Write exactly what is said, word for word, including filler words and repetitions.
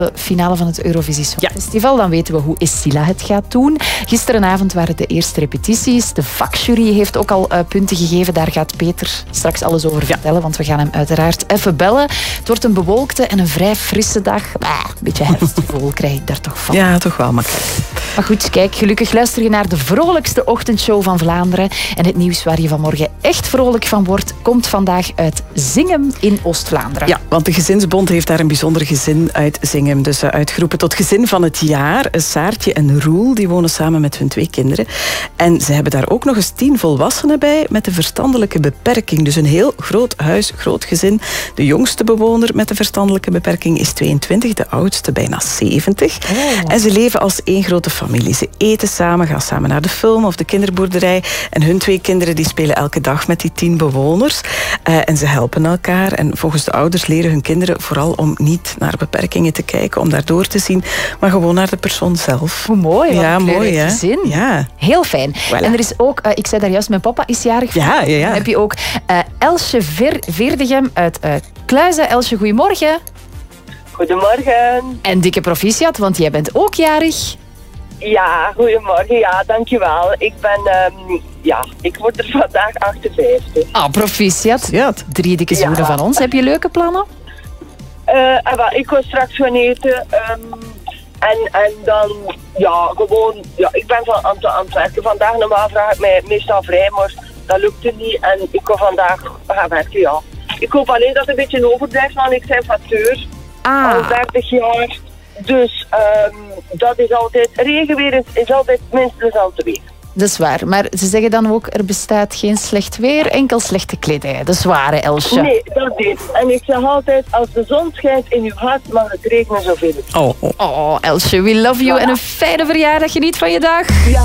de finale van het Eurovisie Songfestival. Dan weten we hoe Escilla het gaat doen. Gisterenavond waren de eerste repetities. De vakjury heeft ook al uh, punten gegeven. Daar gaat Peter straks alles over vertellen, ja. want we gaan hem uiteraard even bellen. Het wordt een bewolkte en een vrij frisse dag. Ah, een beetje herfstgevoel krijg ik daar toch van. Ja, toch wel, maar Maar goed, kijk, gelukkig luister je naar de vrolijkste ochtendshow van Vlaanderen. En het nieuws waar je vanmorgen echt vrolijk van wordt, komt vandaag uit Zingem in Oost-Vlaanderen. Ja, want de Gezinsbond heeft daar een bijzonder gezin uit Zingem dus uitgeroepen tot gezin van het jaar. Saartje en Roel, die wonen samen met hun twee kinderen. En ze hebben daar ook nog eens tien volwassenen bij met een verstandelijke beperking. Dus een heel groot huis, groot gezin. De jongste bewoner met een verstandelijke beperking is tweeëntwintig, de oudste bijna zeventig. Oh. En ze leven als één grote familie. Ze eten samen, gaan samen naar de film of de kinderboerderij. En hun twee kinderen die spelen elke dag met die tien bewoners. Uh, en ze helpen elkaar. En volgens de ouders leren hun kinderen vooral om niet naar beperkingen te kijken, om daardoor te zien, maar gewoon naar de persoon zelf. Hoe mooi, wat ja, een mooi, hè? gezin. Ja. Heel fijn. Voilà. En er is ook, uh, ik zei daar juist, mijn papa is jarig. Ja, ja, ja. Dan heb je ook uh, Elsje Ver Veerdegem uit uh, Kluizen. Elsje, goedemorgen. Goedemorgen. En dikke proficiat, want jij bent ook jarig. Ja, goedemorgen. Ja, dankjewel. Ik ben, um, ja, ik word er vandaag achtenvijftig. Ah, proficiat. Ja. Drie dikke zoenen ja. van ons. Heb je leuke plannen? Uh, well, ik wil straks gaan eten. Um, en, en dan, ja, gewoon, ja, ik ben van aan, aan het werken. Vandaag normaal vraag ik mij meestal vrij, maar dat lukte niet. En ik wil vandaag gaan werken, ja. Ik hoop alleen dat het een beetje overblijft, want ik ben facteur. Ah. Al dertig jaar. Dus um, dat is altijd, regenweer is, is altijd minstens al te weer. Dat is waar, maar ze zeggen dan ook, er bestaat geen slecht weer, enkel slechte kledij. Dat is waar, hè, Elsje? Nee, dat is. En ik zeg altijd, als de zon schijnt in uw hart, mag het regenen zoveel. Oh, oh. oh Elsje, we love you. Ja. En een fijne verjaardag, geniet van je dag. Ja.